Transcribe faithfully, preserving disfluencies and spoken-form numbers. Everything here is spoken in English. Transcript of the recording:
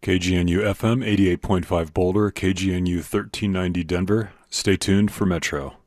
K G N U F M eighty-eight point five Boulder, K G N U thirteen ninety Denver. Stay tuned for Metro.